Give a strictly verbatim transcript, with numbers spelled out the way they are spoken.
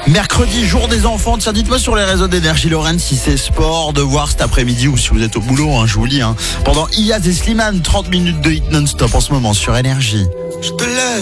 Mercredi, jour des enfants. Tiens, dites-moi sur les réseaux d'Énergie Lorraine si c'est sport de voir cet après-midi ou si vous êtes au boulot, hein, je vous lis. Hein. Pendant Iyaz et Slimane, trente minutes de hit non-stop en ce moment sur Énergie.